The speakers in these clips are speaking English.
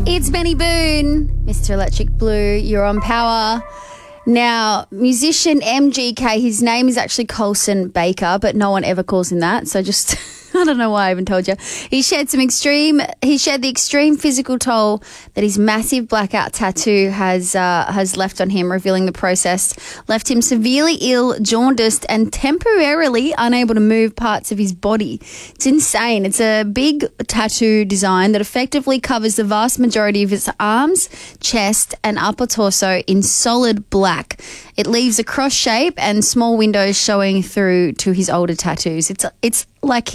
It's Benny Boone, Mr. Electric Blue. You're on Power. Now, musician MGK, his name is actually Colson Baker, but no one ever calls him that. So just, I don't know why I even told you. He shared the extreme physical toll that his massive blackout tattoo has left on him, revealing the process left him severely ill, jaundiced, and temporarily unable to move parts of his body. It's insane. It's a big tattoo design that effectively covers the vast majority of his arms, chest, and upper torso in solid black. It leaves a cross shape and small windows showing through to his older tattoos. It's like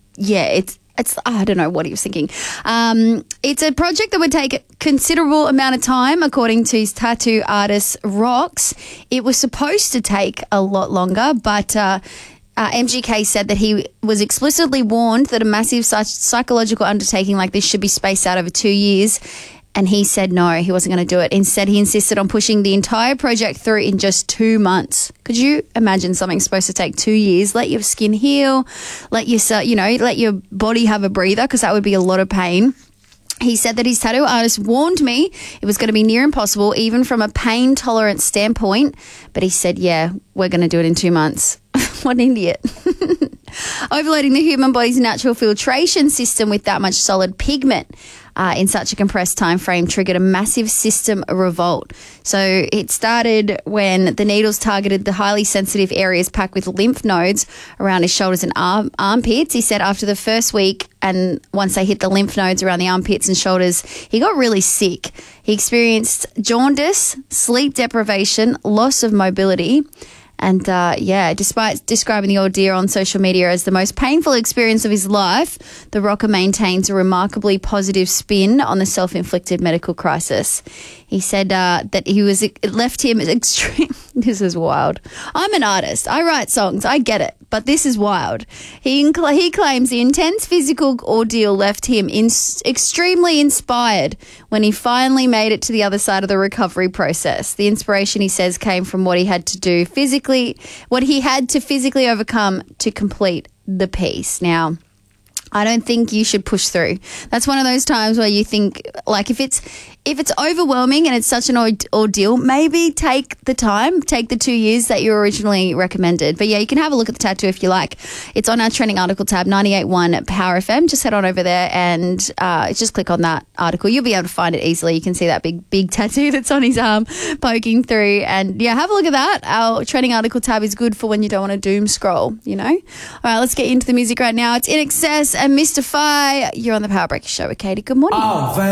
it's I don't know what he was thinking. It's a project that would take a considerable amount of time, according to his tattoo artist, Rox. It was supposed to take a lot longer, but MGK said that he was explicitly warned that a massive psychological undertaking like this should be spaced out over 2 years. And he said no, he wasn't going to do it. Instead, he insisted on pushing the entire project through in just 2 months. Could you imagine something supposed to take 2 years? Let your skin heal, let your body have a breather, because that would be a lot of pain. He said that his tattoo artist warned me it was going to be near impossible, even from a pain tolerance standpoint. But he said, yeah, we're going to do it in 2 months. What an idiot. Overloading the human body's natural filtration system with that much solid pigment in such a compressed time frame triggered a massive system revolt. So it started when the needles targeted the highly sensitive areas packed with lymph nodes around his shoulders and armpits. He said after the first week, and once they hit the lymph nodes around the armpits and shoulders, he got really sick. He experienced jaundice, sleep deprivation, loss of mobility. And, despite describing the ordeal on social media as the most painful experience of his life, the rocker maintains a remarkably positive spin on the self-inflicted medical crisis. He said that it left him extreme. This is wild. I'm an artist. I write songs. I get it. But this is wild. He claims the intense physical ordeal left him extremely inspired when he finally made it to the other side of the recovery process. The inspiration, he says, came from what he had to physically overcome to complete the piece. Now, I don't think you should push through. That's one of those times where you think, like, if it's overwhelming and it's such an ordeal, maybe take the time, take the 2 years that you originally recommended. But yeah, you can have a look at the tattoo if you like. It's on our trending article tab, 98.1 Power FM. Just head on over there and just click on that article. You'll be able to find it easily. You can see that big tattoo that's on his arm poking through. And yeah, have a look at that. Our trending article tab is good for when you don't want to doom scroll, you know. All right, let's get into the music right now. It's INXS and Mystify. You're on the Power Breaker Show with Katie. Good morning.